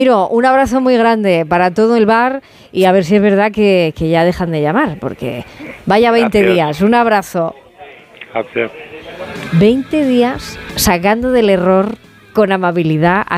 Miro, un abrazo muy grande para todo el bar y a ver si es verdad que ya dejan de llamar, porque vaya 20 Gracias. días. Un abrazo. Gracias. 20 días sacando del error con amabilidad a